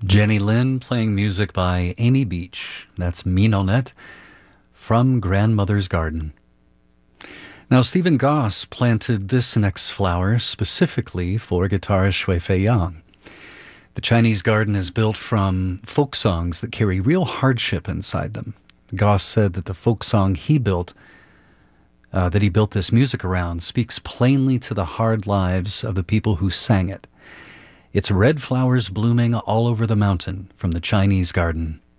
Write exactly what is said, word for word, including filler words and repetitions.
Jenny Lin playing music by Amy Beach. That's Minonette from Grandmother's Garden. Now, Stephen Goss planted this next flower specifically for guitarist Shui Fei Yang. The Chinese garden is built from folk songs that carry real hardship inside them. Goss said that the folk song he built, uh, that he built this music around, speaks plainly to the hard lives of the people who sang it. It's red flowers blooming all over the mountain from the Chinese garden.